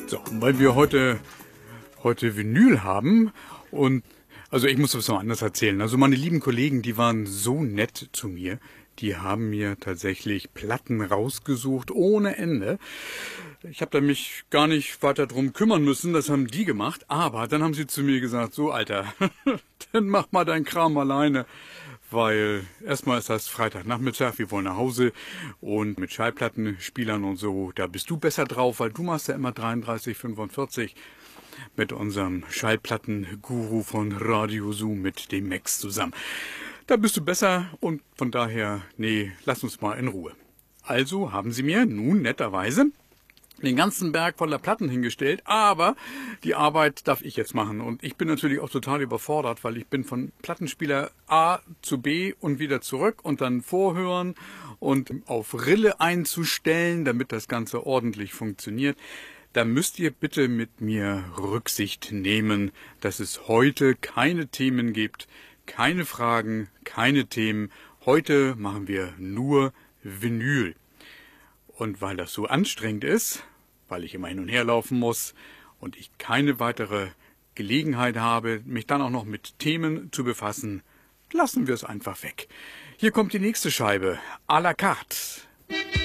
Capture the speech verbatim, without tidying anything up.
So, weil wir heute, heute Vinyl haben und, also ich muss das noch anders erzählen. Also meine lieben Kollegen, die waren so nett zu mir. Die haben mir tatsächlich Platten rausgesucht ohne Ende. Ich habe da mich gar nicht weiter drum kümmern müssen, das haben die gemacht. Aber dann haben sie zu mir gesagt, so Alter, dann mach mal deinen Kram alleine. Weil erstmal ist das Freitagnachmittag, wir wollen nach Hause und mit Schallplattenspielern und so, da bist du besser drauf, weil du machst ja immer dreiunddreißig, fünfundvierzig mit unserem Schallplattenguru von Radio Zoom, mit dem Max zusammen. Da bist du besser und von daher, nee, lass uns mal in Ruhe. Also haben sie mir nun netterweise den ganzen Berg voller Platten hingestellt, aber die Arbeit darf ich jetzt machen. Und ich bin natürlich auch total überfordert, weil ich bin von Plattenspieler A zu B und wieder zurück und dann vorhören und auf Rille einzustellen, damit das Ganze ordentlich funktioniert. Da müsst ihr bitte mit mir Rücksicht nehmen, dass es heute keine Themen gibt, keine Fragen, keine Themen. Heute machen wir nur Vinyl. Und weil das so anstrengend ist, weil ich immer hin und her laufen muss und ich keine weitere Gelegenheit habe, mich dann auch noch mit Themen zu befassen, lassen wir es einfach weg. Hier kommt die nächste Scheibe, à la carte.